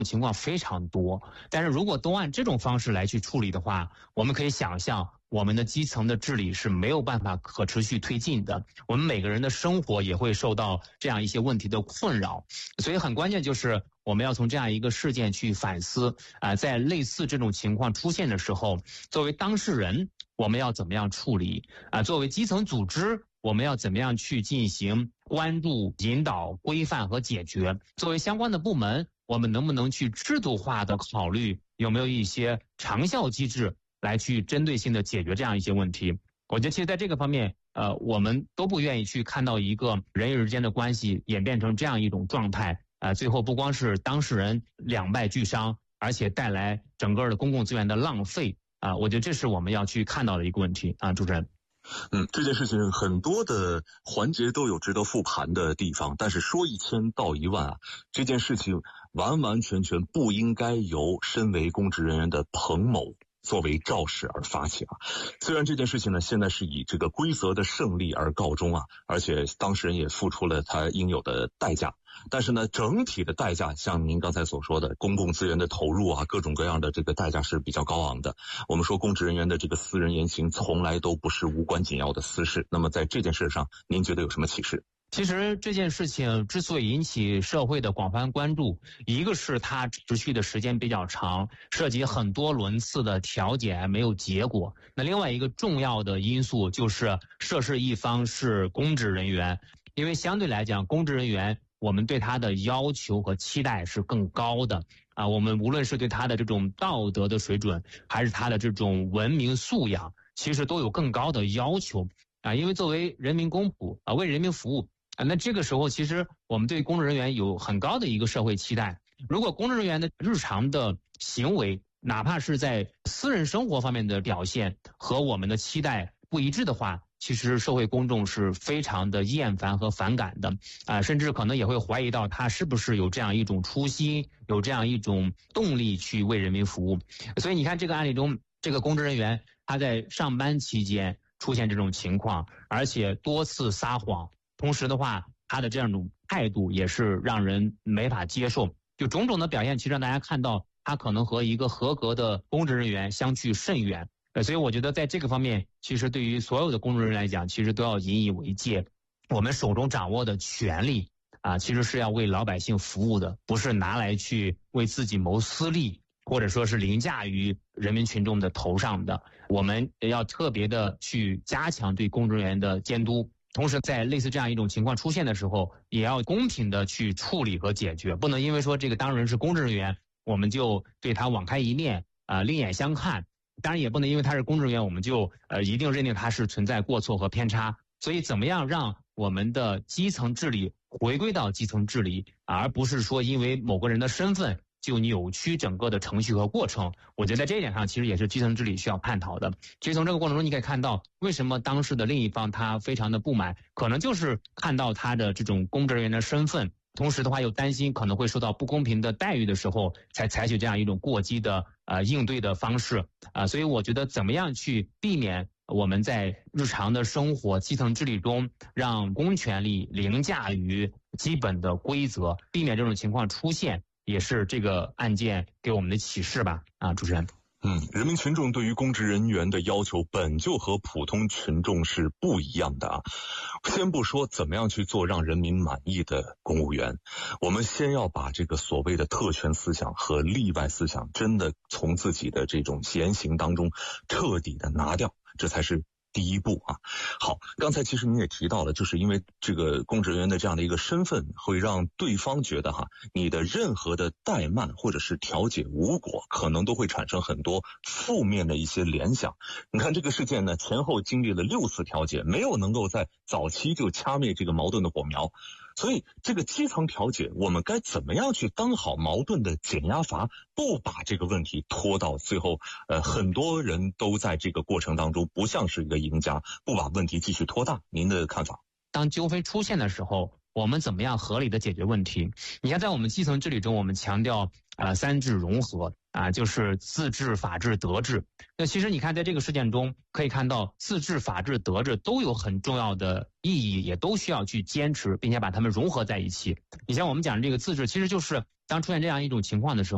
情况非常多。但是如果都按这种方式来去处理的话，我们可以想象我们的基层的治理是没有办法可持续推进的，我们每个人的生活也会受到这样一些问题的困扰。所以很关键就是我们要从这样一个事件去反思在类似这种情况出现的时候，作为当事人我们要怎么样处理作为基层组织我们要怎么样去进行关注、引导、规范和解决，作为相关的部门我们能不能去制度化的考虑有没有一些长效机制来去针对性的解决这样一些问题。我觉得其实在这个方面我们都不愿意去看到一个人与人之间的关系演变成这样一种状态最后不光是当事人两败俱伤，而且带来整个的公共资源的浪费我觉得这是我们要去看到的一个问题主持人。 这件事情很多的环节都有值得复盘的地方，但是说1000道1万这件事情完完全全不应该由身为公职人员的彭某作为肇事而发起虽然这件事情呢现在是以这个规则的胜利而告终而且当事人也付出了他应有的代价，但是呢整体的代价像您刚才所说的公共资源的投入各种各样的这个代价是比较高昂的。我们说公职人员的这个私人言行从来都不是无关紧要的私事，那么在这件事上您觉得有什么启示？ 其实这件事情之所以引起社会的广泛关注，一个是它持续的时间比较长，涉及很多轮次的调解没有结果。那另外一个重要的因素就是涉事一方是公职人员，因为相对来讲公职人员我们对他的要求和期待是更高的我们无论是对他的这种道德的水准还是他的这种文明素养，其实都有更高的要求因为作为人民公仆为人民服务那这个时候其实我们对公职人员有很高的一个社会期待。如果公职人员的日常的行为哪怕是在私人生活方面的表现和我们的期待不一致的话，其实社会公众是非常的厌烦和反感的甚至可能也会怀疑到他是不是有这样一种初心，有这样一种动力去为人民服务。所以你看这个案例中，这个公职人员他在上班期间出现这种情况，而且多次撒谎，同时的话他的这样一种态度也是让人没法接受，就种种的表现其实让大家看到他可能和一个合格的公职人员相去甚远所以我觉得在这个方面其实对于所有的公职人员来讲其实都要引以为戒。我们手中掌握的权利其实是要为老百姓服务的，不是拿来去为自己谋私利或者说是凌驾于人民群众的头上的。我们要特别的去加强对公职人员的监督，同时在类似这样一种情况出现的时候也要公平的去处理和解决，不能因为说这个当事人是公职人员我们就对他网开一面另眼相看，当然也不能因为他是公职人员我们就一定认定他是存在过错和偏差。所以怎么样让我们的基层治理回归到基层治理而不是说因为某个人的身份就扭曲整个的程序和过程，我觉得在这一点上其实也是基层治理需要探讨的。其实从这个过程中你可以看到为什么当时的另一方他非常的不满，可能就是看到他的这种公职人员的身份，同时的话又担心可能会受到不公平的待遇的时候才采取这样一种过激的应对的方式所以我觉得怎么样去避免我们在日常的生活基层治理中让公权力凌驾于基本的规则，避免这种情况出现，也是这个案件给我们的启示吧主持人。 人民群众对于公职人员的要求本就和普通群众是不一样的先不说怎么样去做让人民满意的公务员，我们先要把这个所谓的特权思想和例外思想真的从自己的这种言行当中彻底的拿掉，这才是第一步好，刚才其实您也提到了，就是因为这个公职人员的这样的一个身份会让对方觉得你的任何的怠慢或者是调解无果可能都会产生很多负面的一些联想。你看这个事件呢前后经历了6次调解，没有能够在早期就掐灭这个矛盾的火苗，所以这个基层调解我们该怎么样去当好矛盾的减压阀，不把这个问题拖到最后很多人都在这个过程当中不像是一个赢家，不把问题继续拖大，您的看法？ 当纠纷出现的时候我们怎么样合理的解决问题？你看在我们基层治理中我们强调3治融合就是自治、法治、德治。那其实你看在这个事件中可以看到自治、法治、德治都有很重要的意义，也都需要去坚持并且把它们融合在一起。你像我们讲的这个自治其实就是当出现这样一种情况的时候